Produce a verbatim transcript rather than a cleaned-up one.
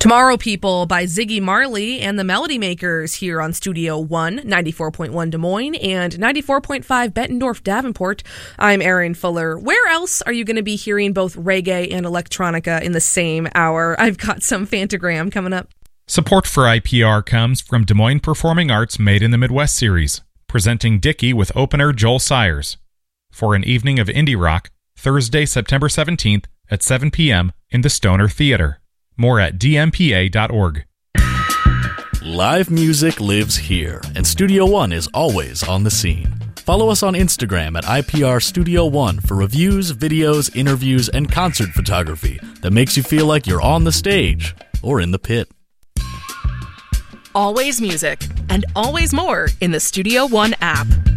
Tomorrow People by Ziggy Marley and the Melody Makers here on Studio One, ninety-four point one Des Moines and ninety-four point five Bettendorf Davenport. I'm Erin Fuller. Where else are you going to be hearing both reggae and electronica in the same hour? I've got some Fantagram coming up. Support for I P R comes from Des Moines Performing Arts Made in the Midwest series, presenting Dickie with opener Joel Sayers for an evening of indie rock, Thursday, September seventeenth at seven p.m. in the Stoner Theater. More at d m p a dot org. Live music lives here, and Studio One is always on the scene. Follow us on Instagram at I P R Studio One for reviews, videos, interviews, and concert photography that makes you feel like you're on the stage or in the pit. Always music, and always more in the Studio One app.